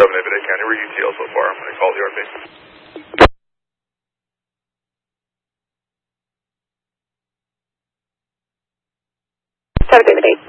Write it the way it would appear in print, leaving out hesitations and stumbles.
David County, we're UTL so far. I'm going to call the yard base. David